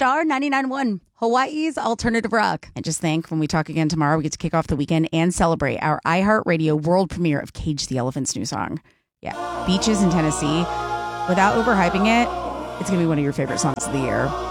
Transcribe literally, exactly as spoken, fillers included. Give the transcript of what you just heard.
Star ninety-nine point one, Hawaii's alternative rock. And just think, when we talk again tomorrow, we get to kick off the weekend and celebrate our iHeartRadio world premiere of Cage the Elephant's new song. Yeah, Beaches in Tennessee. Without overhyping it, it's going to be one of your favorite songs of the year.